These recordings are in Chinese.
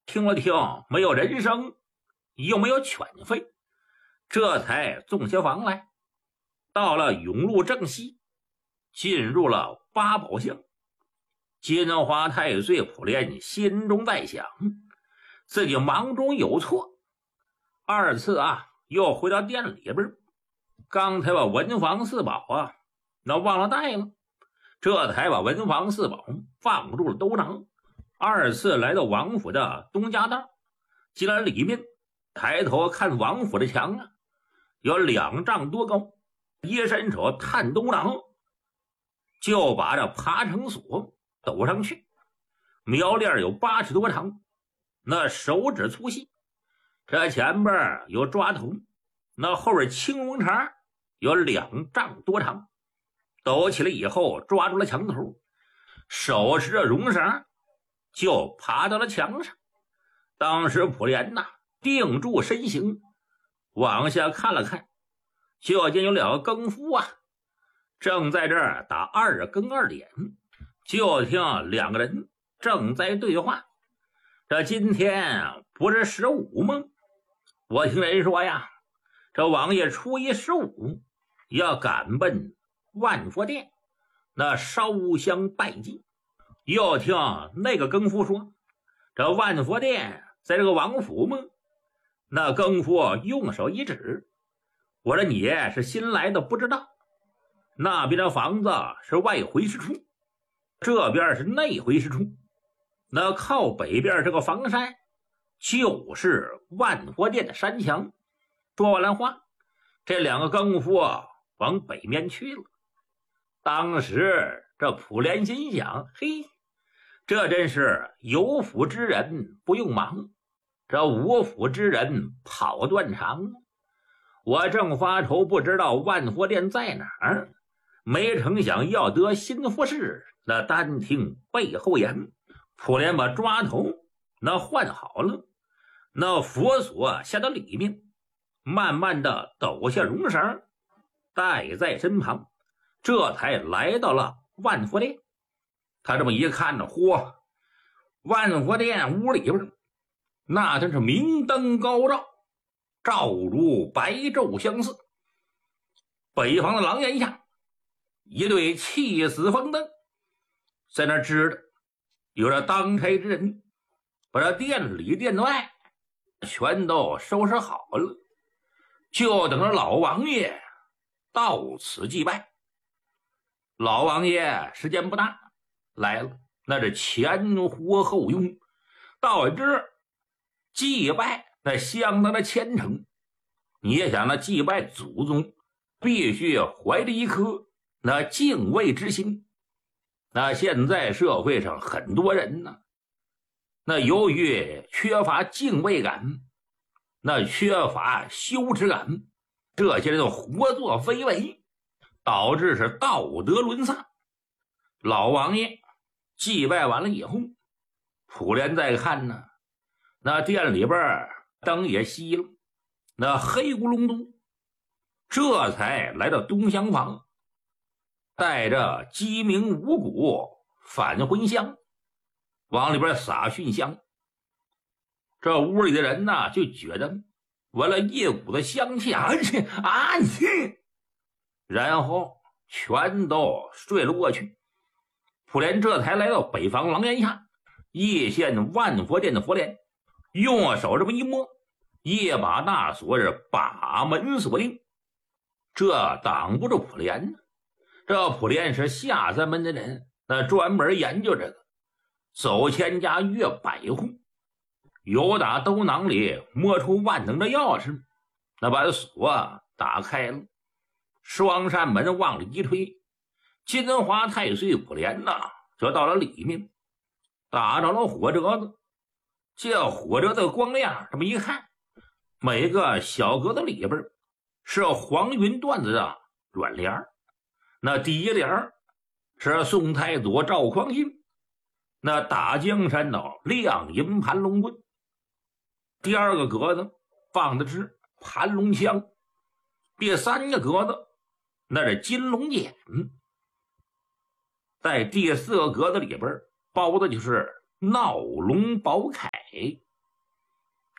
听了听，没有人声，又没有犬吠，这才纵下房来，到了永路正西，进入了八宝巷。金花太岁普莲心中在想，自己忙中有错，二次又回到店里边，刚才把文房四宝那忘了带了，这才把文房四宝放入了兜囊。二次来到王府的东家道，进了里面，抬头看王府的墙有2丈多高，一伸手探兜囊，就把这爬绳索抖上去，苗链有80多长，那手指粗细，这前边有抓头，那后边青龙茶有2丈多长，抖起来以后抓住了墙头，手持着绒绳就爬到了墙上。当时普莲定住身形，往下看了看，就见有2个更夫正在这儿打2更2点，就听2个人正在对话。这今天不是15吗？我听人说这王爷初一15要赶奔万佛殿，那烧香拜祭。又听那个更夫说，这万佛殿在这个王府吗？那更夫用手一指，我说你是新来的不知道，那边的房子是外回事处，这边是内回事处，那靠北边这个房山就是万佛殿的山墙。说完了话，这2个更夫往北面去了。当时这普莲心想，嘿，这真是有福之人不用忙，这无福之人跑断肠。我正发愁不知道万佛殿在哪儿，没成想要得新福事，那单听背后言。普莲把抓头那换好了，那佛锁下到里面，慢慢的抖下绒绳带在身旁，这才来到了万佛殿。他这么一看嚯，万佛殿屋里边那真是明灯高照，照如白昼相似。北方的廊檐下一对气死风灯，在那支着，有着当差之人把这店里店外全都收拾好了，就等着老王爷到此祭拜。老王爷时间不大来了，那是前呼后拥，到这祭拜那相当的虔诚。你也想那祭拜祖宗必须怀着一颗那敬畏之心。那现在社会上很多人那由于缺乏敬畏感，那缺乏羞耻感，这些人活作非为，导致是道德沦丧。老王爷祭拜完了以后，普莲再看那店里边灯也熄了，那黑咕隆咚，这才来到东厢房，带着鸡鸣五谷返魂香往里边撒熏香。这屋里的人就觉得闻了一股子香气然后全都睡了过去。普莲这才来到北房廊檐下，一见万佛殿的佛帘，用手这么一摸，一把大锁是把门锁定，这挡不住普莲。这普莲是下三门的人，那专门研究这个，走千家越百户，由打兜囊里摸出万能的钥匙，那把锁打开了，双扇门往里一推，金华太岁普莲就到了里面，打着了火折子。这火折子光亮这么一看，每个小格子里边是黄云缎子的软帘，那第一帘是宋太祖赵匡胤那打江山的亮银盘龙棍，第2个格子放的是盘龙枪，第3个格子那是金龙锏，在第4个格子里边包的就是闹龙宝铠。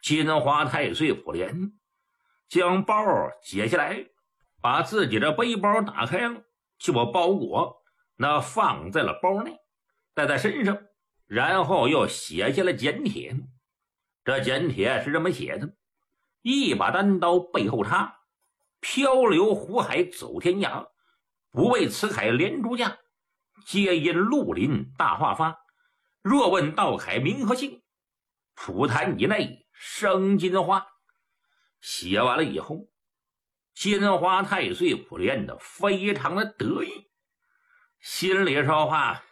金花太岁普莲将包解下来，把自己的背包打开了，就把包裹那放在了包内，带在身上，然后又写下了简帖。这简帖是这么写的：一把单刀背后插，漂流湖海走天涯，不为此海连珠架，皆因绿林大化发。若问道凯名和姓，蒲坛以内生金花。写完了以后，金花太岁普莲的非常的得意，心里说话：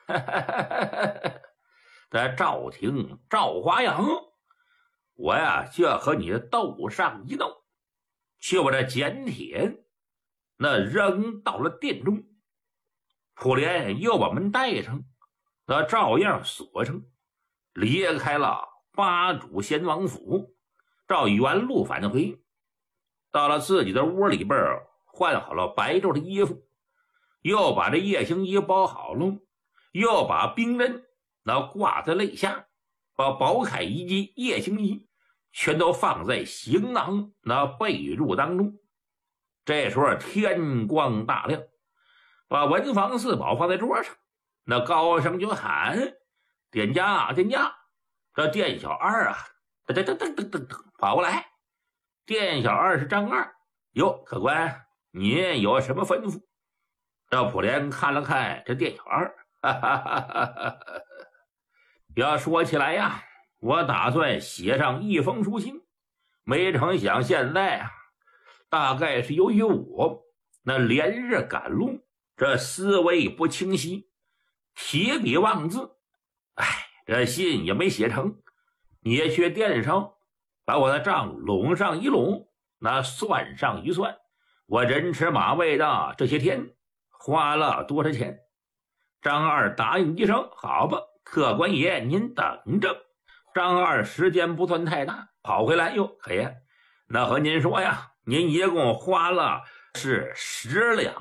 这赵廷赵华阳，我呀就要和你斗上一斗。就把这简帖那扔到了殿中，普莲又把门带上，那照样锁上，离开了八主贤王府，照原路返回。到了自己的屋里边，换好了白昼的衣服，又把这夜行衣包好了，又把兵刃那挂在肋下，把宝铠以及夜行衣全都放在行囊那被褥当中。这时候天光大亮，把文房四宝放在桌上，那高声就喊：店家店家，这店小二啊，噔噔噔噔噔噔跑过来。店小二是张二。哟，客官，您有什么吩咐？这普莲看了看这店小二，哈哈哈哈哈哈。要说起来呀，我打算写上一封书信，没成想现在啊，大概是由于我那连日赶路，这思维不清晰，提笔忘字，这信也没写成。你也去店上把我的账拢上一拢，那算上一算，我人吃马喂的这些天花了多少钱。张二答应一声：好吧，客官爷您等着。张二时间不算太大，跑回来哟，可爷，那和您说呀，您一共花了是10两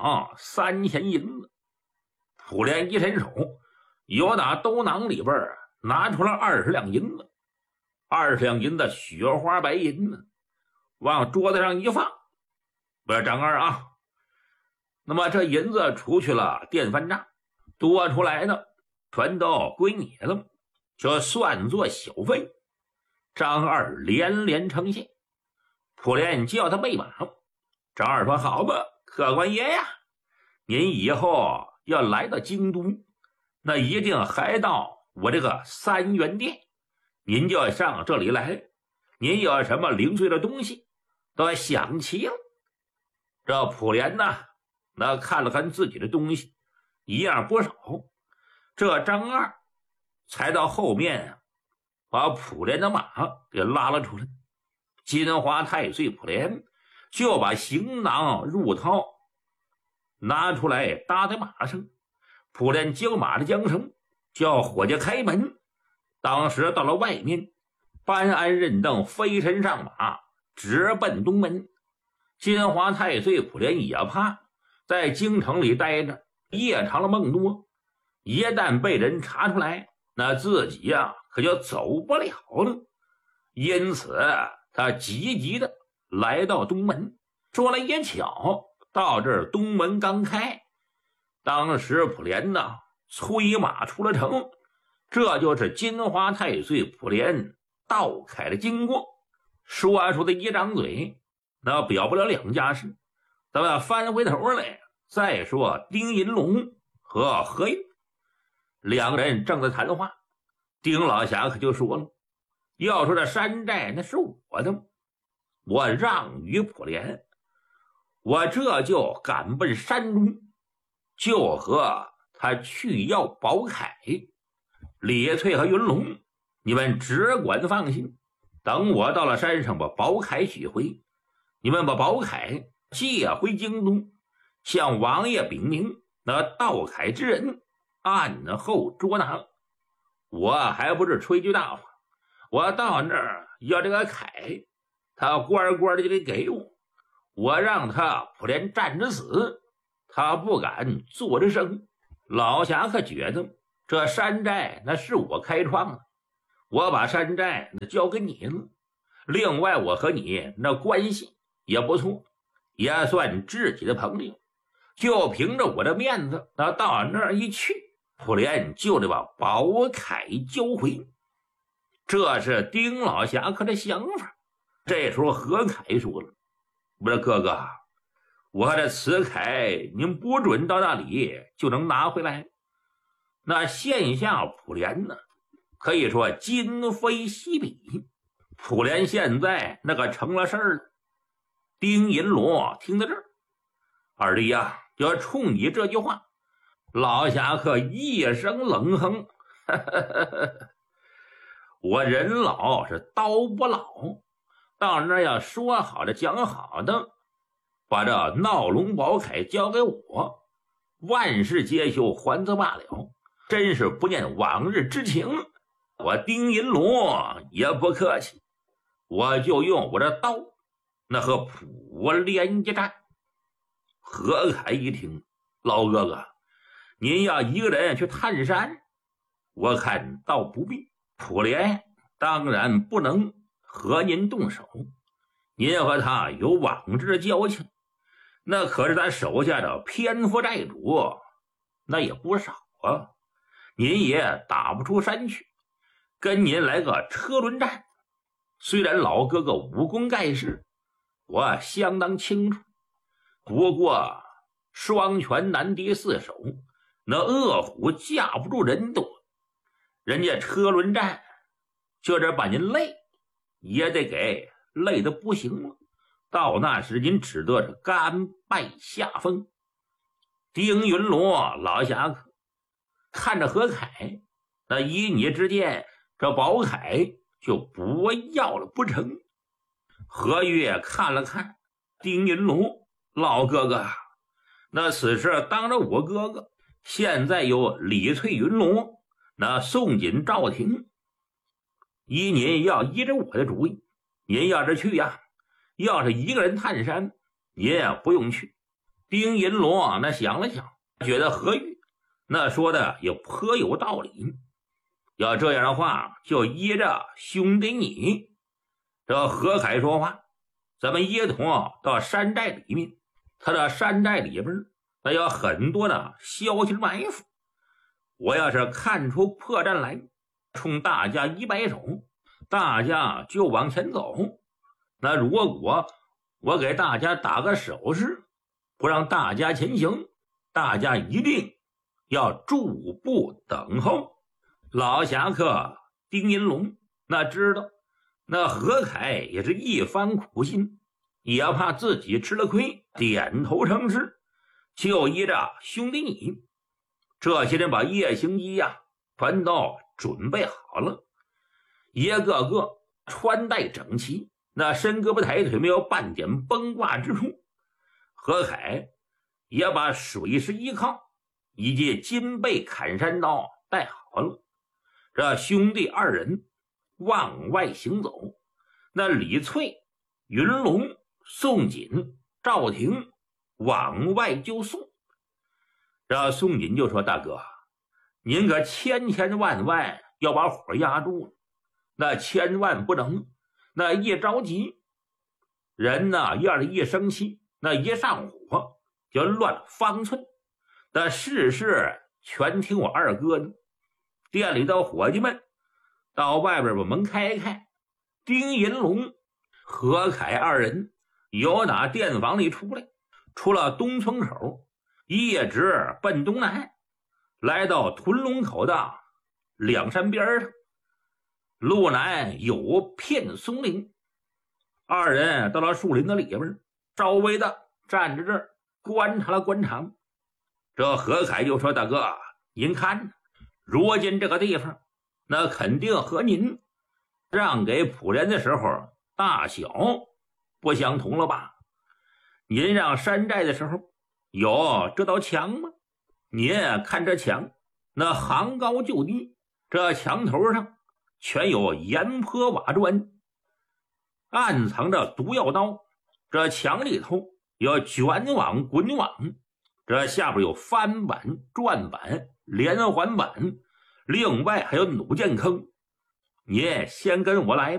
3钱银子。普莲一伸手，由打兜囊里边拿出了20两银子，20两银子雪花白银子，往桌子上一放。不是张二啊，那么这银子除去了电饭账，多出来的全都归你了，就算作小费。张二连连称谢。普莲叫他备马。张二说：好吧，客官爷呀，您以后要来到京都，那一定还到我这个3元店，您就要上这里来，您有什么零碎的东西都要想齐了。这普莲呢，那看了看自己的东西，一样不少。这张二才到后面把普莲的马给拉了出来。金花太岁普莲就把行囊入套拿出来搭在马上，普莲交马的缰绳，叫伙计开门。当时到了外面，班安认凳飞身上马，直奔东门。金花太岁普莲也怕在京城里待着夜长了梦多，一旦被人查出来，那自己呀可就走不了了。因此他急急的来到东门。说来也巧，到这儿东门刚开，当时普莲呢催马出了城，这就是金花太岁普莲道凯的经过。说出的一张嘴，那表不了两家事。咱们翻回头来再说丁银龙和何印两个人正在谈话。丁老侠可就说了：要说这山寨那是我的，我让于普莲，我这就赶奔山中，就和他去要宝铠。李翠和云龙，你们只管放心，等我到了山上把宝铠取回，你们把宝铠借回京都，向王爷禀明那盗铠之人，案后捉拿。我还不是吹句大话，我到那儿要这个铠，他乖乖的就得给我，我让他普莲站着死，他不敢坐着生。老侠可觉得这山寨那是我开创的，我把山寨那交给你了， 另外我和你那关系也不错，也算知己的朋友，就凭着我的面子，那到那儿一去，普莲就得把宝凯交回。这是丁老侠客的想法。这时候何凯说了：“我说哥哥，我的此铠您不准到那里就能拿回来。那现下普莲呢，可以说今非昔比。普莲现在那个成了事儿了。”丁银罗听到这儿，二弟呀，就冲你这句话，老侠客一声冷哼：“我人老是刀不老，到那儿要说好的讲好的，把这闹龙宝铠交给我，万事皆休，还则罢了。真是不念往日之情，我丁银罗也不客气，我就用我的刀，那和普莲一战。”何凯一听：“老哥哥，您要一个人去探山，我看倒不必。普莲当然不能和您动手，您和他有往日的交情，那可是咱手下的篇幅寨主，那也不少啊。您也打不出山去，跟您来个车轮战。虽然老哥哥武功盖世，我相当清楚，不过双拳难敌四手，那恶虎架不住人多，人家车轮战就是把您累也得给累得不行了，到那时您只得是甘拜下风。”丁云罗老侠客看着何凯，那依你之见，这宝铠就不要了不成？何月看了看丁云罗：“老哥哥，那此事当着我哥哥，现在有李翠云罗，那宋锦赵廷，依您要依着我的主意，您要是去呀，要是一个人探山，您也不用去。”丁银罗那想了想，觉得何玉那说的也颇有道理。要这样的话，就依着兄弟你。这何凯说话：“咱们一同到山寨里面，他的山寨里边那有很多的消息埋伏，我要是看出破绽来，冲大家一摆手，大家就往前走。那如果我给大家打个手势，不让大家前行，大家一定要驻步等候。”老侠客丁银龙那知道，那何凯也是一番苦心，也怕自己吃了亏，点头称是，就依着兄弟你。这些人把夜行衣呀全都准备好了，一个个穿戴整齐，那伸胳膊抬腿没有半点崩挂之处。何凯也把水师依靠以及金背砍山刀带好了，这兄弟二人往外行走。那李翠、云龙、宋锦、赵廷往外就送。这宋锦就说：“大哥，您可千万要把火压住了，那千万不能，那一着急，人呢要是一生气，那一上火就乱了方寸。那事全听我二哥的。”店里的伙计们到外边把门开开，丁银龙、何凯二人由打店房里出来，出了东村口，一直奔东南，来到屯龙口的两山边上。路南有片松林，二人到了树林的里边，稍微的站着这儿观察了观察。这何凯就说：“大哥，您看，如今这个地方，那肯定和您让给仆人的时候大小不相同了吧？您让山寨的时候有这道墙吗？您看这墙，那行高就低，这墙头上全有岩坡瓦砖，暗藏着毒药刀，这墙里头有卷网滚网，这下边有翻板转板连环板，另外还有弩箭坑。您先跟我来。